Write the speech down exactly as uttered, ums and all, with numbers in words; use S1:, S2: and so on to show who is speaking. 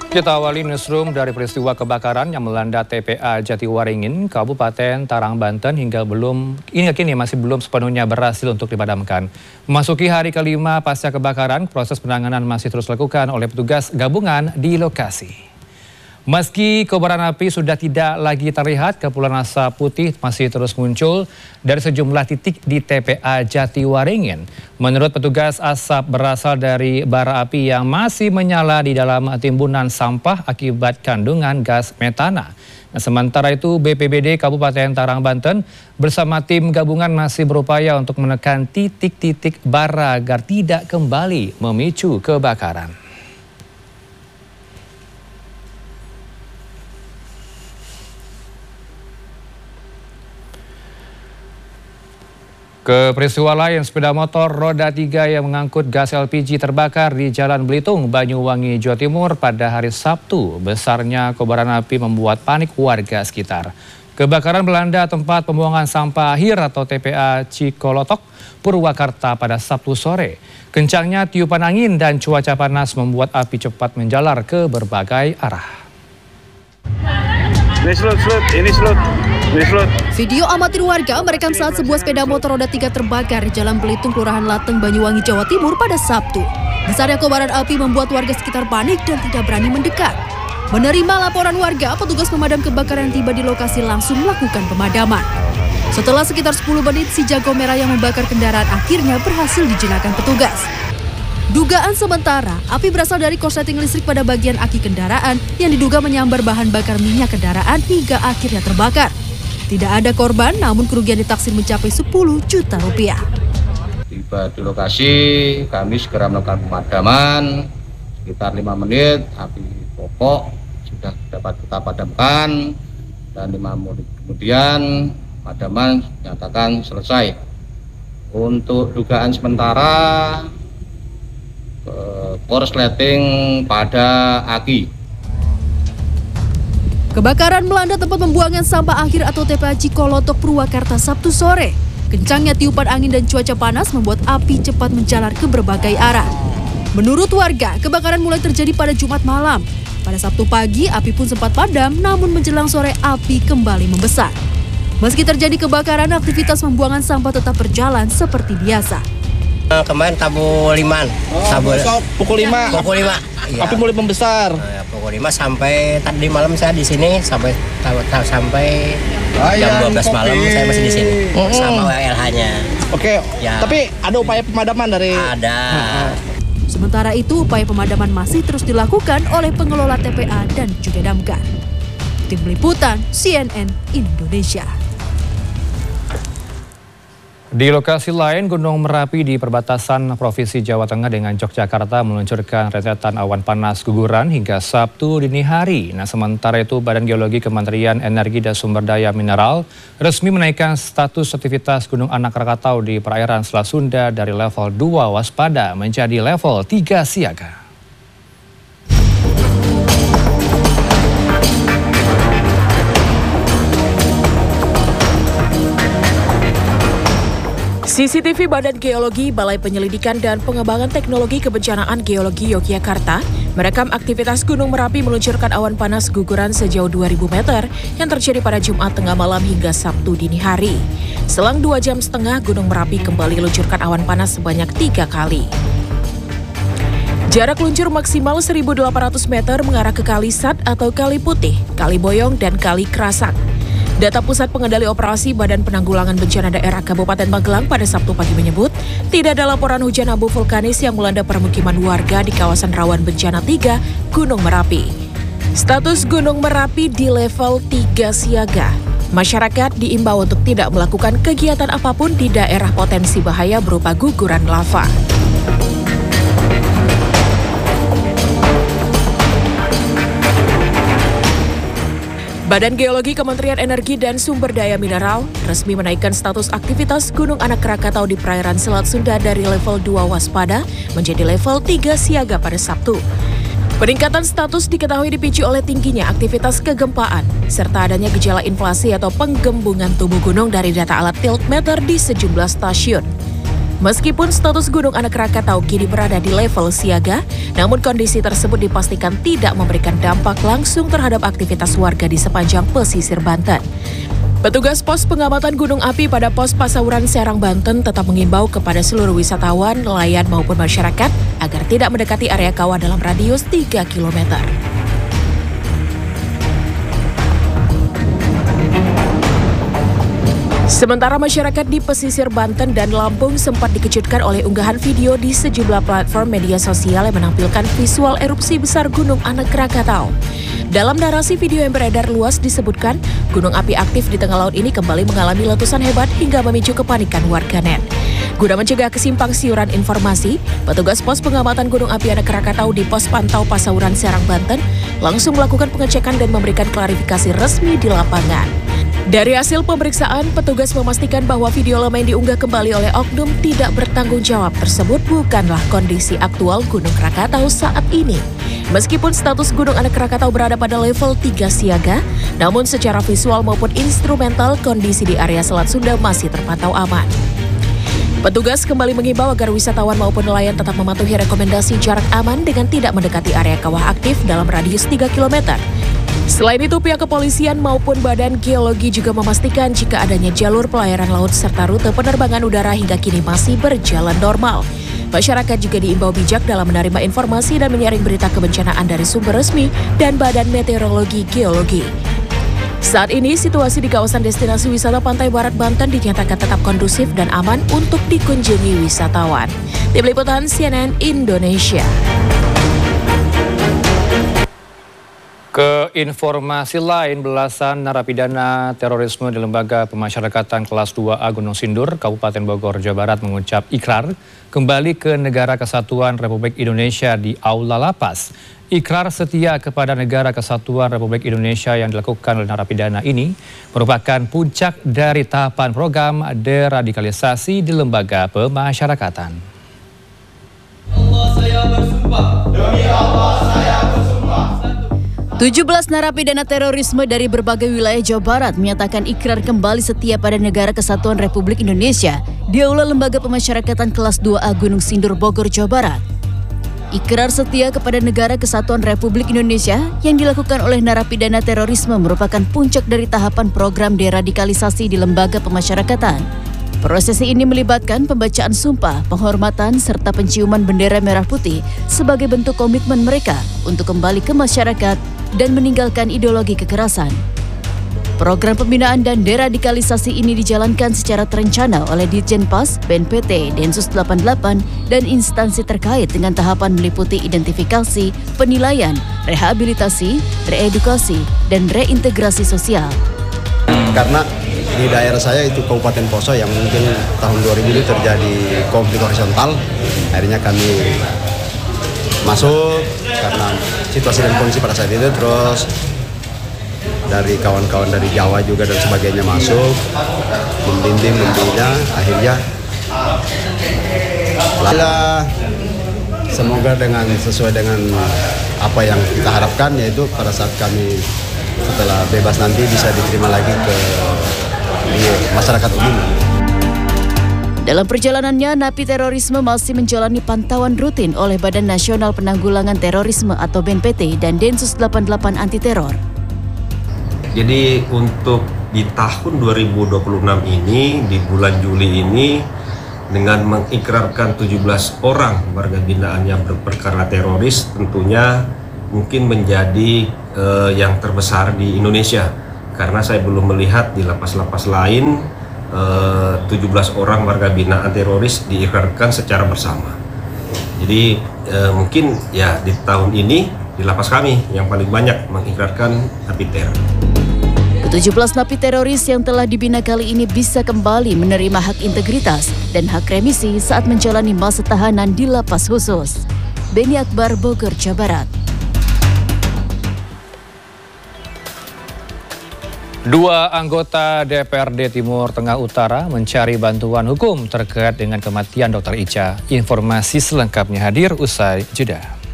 S1: Kita awali newsroom dari peristiwa kebakaran yang melanda T P A Jatiwaringin, Kabupaten Tangerang, Banten hingga belum hingga kini masih belum sepenuhnya berhasil untuk dipadamkan. Memasuki hari kelima pasca kebakaran, proses penanganan masih terus dilakukan oleh petugas gabungan di lokasi. Meski kobaran api sudah tidak lagi terlihat, kepulan asap putih masih terus muncul dari sejumlah titik di T P A Jatiwaringin. Menurut petugas, asap berasal dari bara api yang masih menyala di dalam timbunan sampah akibat kandungan gas metana. Nah, sementara itu, B P B D Kabupaten Tangerang, Banten bersama tim gabungan masih berupaya untuk menekan titik-titik bara agar tidak kembali memicu kebakaran. Ke peristiwa lain, sepeda motor roda tiga yang mengangkut gas L P G terbakar di Jalan Belitung, Banyuwangi, Jawa Timur pada hari Sabtu. Besarnya kobaran api membuat panik warga sekitar. Kebakaran melanda tempat pembuangan sampah akhir atau T P A Cikolotok, Purwakarta pada Sabtu sore. Kencangnya tiupan angin dan cuaca panas membuat api cepat menjalar ke berbagai arah.
S2: Ini slot, slot, ini slot.
S3: Video amatir warga merekam saat sebuah sepeda motor roda tiga terbakar di Jalan Belitung, Kelurahan Lateng, Banyuwangi, Jawa Timur pada Sabtu. Besarnya kobaran api membuat warga sekitar panik dan tidak berani mendekat. Menerima laporan warga, petugas pemadam kebakaran tiba di lokasi langsung melakukan pemadaman. Setelah sekitar sepuluh menit, si jago merah yang membakar kendaraan akhirnya berhasil dijinakan petugas. Dugaan sementara, api berasal dari korsleting listrik pada bagian aki kendaraan yang diduga menyambar bahan bakar minyak kendaraan hingga akhirnya terbakar. Tidak ada korban, namun kerugian ditaksir mencapai sepuluh juta rupiah.
S4: Tiba di lokasi, kami segera melakukan pemadaman. Sekitar lima menit, api pokok sudah dapat kita padamkan. Dan lima menit kemudian, pemadaman dinyatakan selesai. Untuk dugaan sementara, korsleting pada aki.
S3: Kebakaran melanda tempat pembuangan sampah akhir atau T P A Cikolotok, Purwakarta Sabtu sore. Kencangnya tiupan angin dan cuaca panas membuat api cepat menjalar ke berbagai arah. Menurut warga, kebakaran mulai terjadi pada Jumat malam. Pada Sabtu pagi, api pun sempat padam, namun menjelang sore api kembali membesar. Meski terjadi kebakaran, aktivitas pembuangan sampah tetap berjalan seperti biasa.
S5: Kemarin tabu liman,
S2: oh,
S5: tabu
S2: pukul lima.
S5: Pukul lima.
S2: Ya. Api mulai membesar.
S5: Nah, pukul lima sampai tadi malam saya di sini sampai sampai jam dua belas malam saya masih di sini mm-hmm. sama W L H-nya.
S2: Oke. Ya. Tapi ada upaya pemadaman dari
S5: Ada.
S2: Nah.
S3: Sementara itu, upaya pemadaman masih terus dilakukan oleh pengelola T P A dan juga damkar. Tim Liputan C N N Indonesia.
S1: Di lokasi lain, Gunung Merapi di perbatasan Provinsi Jawa Tengah dengan Yogyakarta meluncurkan rentetan awan panas guguran hingga Sabtu dini hari. Nah, sementara itu Badan Geologi Kementerian Energi dan Sumber Daya Mineral resmi menaikkan status aktivitas Gunung Anak Krakatau di perairan Selat Sunda dari level dua waspada menjadi level tiga siaga.
S6: C C T V Badan Geologi, Balai Penyelidikan dan Pengembangan Teknologi Kebencanaan Geologi Yogyakarta merekam aktivitas Gunung Merapi meluncurkan awan panas guguran sejauh dua ribu meter yang terjadi pada Jumat tengah malam hingga Sabtu dini hari. Selang dua jam setengah, Gunung Merapi kembali meluncurkan awan panas sebanyak tiga kali. Jarak luncur maksimal seribu delapan ratus meter mengarah ke Kali Sat atau Kali Putih, Kali Boyong, dan Kali Krasak. Data Pusat Pengendali Operasi Badan Penanggulangan Bencana Daerah Kabupaten Magelang pada Sabtu pagi menyebut, tidak ada laporan hujan abu vulkanis yang melanda permukiman warga di kawasan rawan bencana tiga, Gunung Merapi. Status Gunung Merapi di level tiga siaga. Masyarakat diimbau untuk tidak melakukan kegiatan apapun di daerah potensi bahaya berupa guguran lava. Badan Geologi Kementerian Energi dan Sumber Daya Mineral resmi menaikkan status aktivitas Gunung Anak Krakatau di perairan Selat Sunda dari level dua waspada menjadi level tiga siaga pada Sabtu. Peningkatan status diketahui dipicu oleh tingginya aktivitas kegempaan serta adanya gejala inflasi atau penggembungan tubuh gunung dari data alat tiltmeter di sejumlah stasiun. Meskipun status Gunung Anak Rakatau kini berada di level siaga, namun kondisi tersebut dipastikan tidak memberikan dampak langsung terhadap aktivitas warga di sepanjang pesisir Banten. Petugas pos pengamatan gunung api pada pos Pasauran Serang, Banten tetap mengimbau kepada seluruh wisatawan, nelayan maupun masyarakat agar tidak mendekati area kawah dalam radius tiga kilometer. Sementara masyarakat di pesisir Banten dan Lampung sempat dikejutkan oleh unggahan video di sejumlah platform media sosial yang menampilkan visual erupsi besar Gunung Anak Rakatau. Dalam narasi video yang beredar luas disebutkan, gunung api aktif di tengah laut ini kembali mengalami letusan hebat hingga memicu kepanikan warganet. Guna mencegah kesimpang siuran informasi, petugas pos pengamatan Gunung Api Anak Rakatau di pos pantau Pasauran Serang, Banten langsung melakukan pengecekan dan memberikan klarifikasi resmi di lapangan. Dari hasil pemeriksaan, petugas memastikan bahwa video lama yang diunggah kembali oleh oknum tidak bertanggung jawab tersebut bukanlah kondisi aktual Gunung Rakatau saat ini. Meskipun status Gunung Anak Rakatau berada pada level tiga siaga, namun secara visual maupun instrumental kondisi di area Selat Sunda masih terpantau aman. Petugas kembali mengimbau agar wisatawan maupun nelayan tetap mematuhi rekomendasi jarak aman dengan tidak mendekati area kawah aktif dalam radius tiga kilometer. Selain itu, pihak kepolisian maupun Badan Geologi juga memastikan jika adanya jalur pelayaran laut serta rute penerbangan udara hingga kini masih berjalan normal. Masyarakat juga diimbau bijak dalam menerima informasi dan menyaring berita kebencanaan dari sumber resmi dan Badan Meteorologi Geologi. Saat ini, situasi di kawasan destinasi wisata Pantai Barat Banten dinyatakan tetap kondusif dan aman untuk dikunjungi wisatawan. Tim Liputan C N N Indonesia.
S1: Ke informasi lain, belasan narapidana terorisme di Lembaga Pemasyarakatan Kelas dua A Gunung Sindur, Kabupaten Bogor, Jawa Barat mengucap ikrar kembali ke Negara Kesatuan Republik Indonesia di Aula Lapas. Ikrar setia kepada Negara Kesatuan Republik Indonesia yang dilakukan oleh narapidana ini merupakan puncak dari tahapan program deradikalisasi di Lembaga Pemasyarakatan.
S7: Allah saya bersumpah. Demi Allah saya bersumpah.
S3: tujuh belas narapidana terorisme dari berbagai wilayah Jawa Barat menyatakan ikrar kembali setia pada Negara Kesatuan Republik Indonesia di Aula Lembaga Pemasyarakatan Kelas dua A Gunung Sindur, Bogor, Jawa Barat. Ikrar setia kepada Negara Kesatuan Republik Indonesia yang dilakukan oleh narapidana terorisme merupakan puncak dari tahapan program deradikalisasi di Lembaga Pemasyarakatan. Prosesi ini melibatkan pembacaan sumpah, penghormatan, serta penciuman bendera merah putih sebagai bentuk komitmen mereka untuk kembali ke masyarakat dan meninggalkan ideologi kekerasan. Program pembinaan dan deradikalisasi ini dijalankan secara terencana oleh Ditjenpas, B N P T, Densus delapan puluh delapan, dan instansi terkait dengan tahapan meliputi identifikasi, penilaian, rehabilitasi, reedukasi, dan reintegrasi sosial.
S8: Karena di daerah saya itu Kabupaten Poso yang mungkin tahun dua ribu itu terjadi konflik horizontal, akhirnya kami masuk karena situasi dan kondisi pada saat itu, terus dari kawan-kawan dari Jawa juga dan sebagainya masuk, membimbing, membina, akhirnya lah semoga dengan sesuai dengan apa yang kita harapkan, yaitu pada saat kami setelah bebas nanti bisa diterima lagi ke masyarakat umum.
S3: Dalam perjalanannya, napi terorisme masih menjalani pantauan rutin oleh Badan Nasional Penanggulangan Terorisme atau B N P T dan Densus delapan puluh delapan Anti Teror.
S9: Jadi untuk di tahun dua ribu dua puluh enam ini, di bulan Juli ini, dengan mengikrarkan tujuh belas orang warga binaan yang berperkara teroris, tentunya mungkin menjadi eh, yang terbesar di Indonesia. Karena saya belum melihat di lapas-lapas lain eh, tujuh belas orang warga binaan teroris diikrarkan secara bersama. Jadi eh, mungkin ya di tahun ini di lapas kami yang paling banyak mengikrarkan napi teror.
S3: tujuh belas napi teroris yang telah dibina kali ini bisa kembali menerima hak integritas dan hak remisi saat menjalani masa tahanan di lapas khusus. Beni Akbar, Bogor, Jawa Barat.
S1: Dua anggota D P R D Timur Tengah Utara mencari bantuan hukum terkait dengan kematian Dokter Ica. Informasi selengkapnya hadir usai jeda.